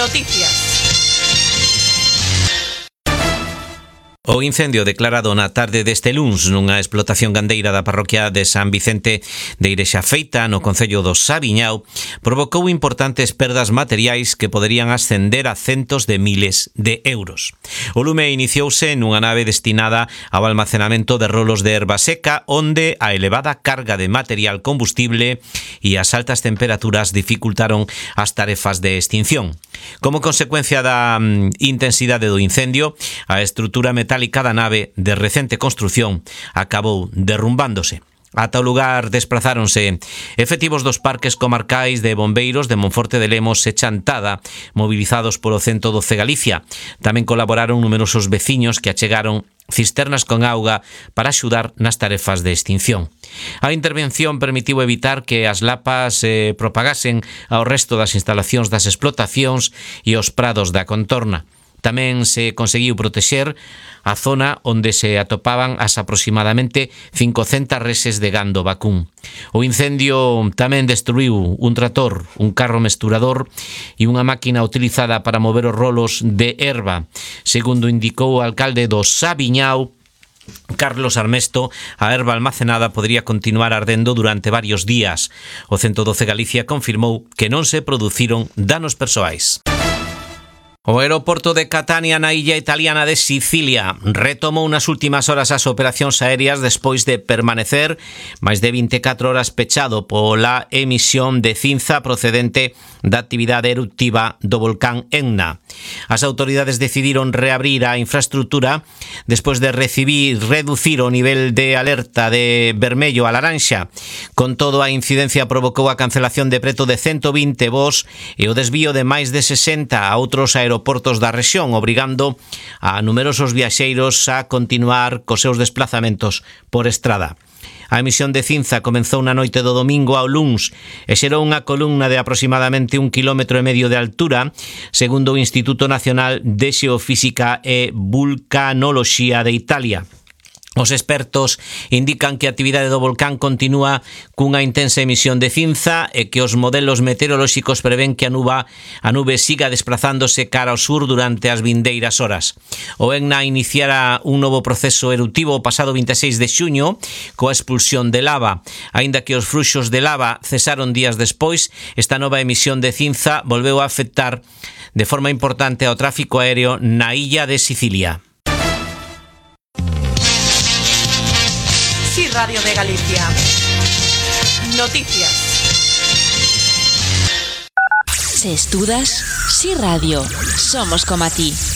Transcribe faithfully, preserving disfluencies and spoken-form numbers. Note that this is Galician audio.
Noticias. O incendio declarado na tarde deste luns nunha explotación gandeira da parroquia de San Vicente de Irexafeita, no concello do Sabiñao, provocou importantes perdas materiais que poderían ascender a centos de miles de euros. O lume iniciouse nunha nave destinada ao almacenamento de rolos de erva seca, onde a elevada carga de material combustible e as altas temperaturas dificultaron as tarefas de extinción. Como consecuencia da mm, intensidade do incendio, a estrutura metálica da nave de recente construción acabou derrumbándose. Ata o lugar desprazáronse efectivos dos parques comarcais de bombeiros de Monforte de Lemos e Chantada, movilizados polo ciento doce Galicia. Tamén colaboraron numerosos veciños que achegaron cisternas con auga para axudar nas tarefas de extinción. A intervención permitiu evitar que as lapas se propagasen ao resto das instalacións das explotacións e os prados da contorna. Tamén se conseguiu protexer a zona onde se atopaban as aproximadamente cincocentas reses de gando vacún. O incendio tamén destruiu un trator, un carro mesturador e unha máquina utilizada para mover os rolos de erva. Segundo indicou o alcalde do Sabiñao, Carlos Armesto, a erva almacenada podría continuar ardendo durante varios días. O ciento doce Galicia confirmou que non se produciron danos persoais. O aeroporto de Catania na illa italiana de Sicilia retomou nas últimas horas as operacións aéreas despois de permanecer máis de vinte e catro horas pechado pola emisión de cinza procedente da actividade eruptiva do volcán Etna. As autoridades decidiron reabrir a infraestructura despois de recibir reducir o nivel de alerta de vermello a laranxa. Con todo, a incidencia provocou a cancelación de preto de ciento vinte voos e o desvío de máis de sesenta a outros aeroportos aeroportos da rexión, obrigando a numerosos viaxeiros a continuar cos seus desplazamentos por estrada. A emisión de cinza comenzou na noite do domingo ao luns e xerou unha columna de aproximadamente un quilómetro e medio de altura, segundo o Instituto Nacional de Xeofísica e Vulcanoloxía de Italia. Os expertos indican que a actividade do volcán continúa cunha intensa emisión de cinza e que os modelos meteorolóxicos prevén que a nube, a nube siga desplazándose cara ao sur durante as vindeiras horas. O Etna iniciara un novo proceso eruptivo o pasado vinte e seis de xuño coa expulsión de lava. Aínda que os fluxos de lava cesaron días despois, esta nova emisión de cinza volveu a afectar de forma importante ao tráfico aéreo na illa de Sicilia. Sí, Radio de Galicia. Noticias. Se estudas, Sí Radio. Somos como a ti.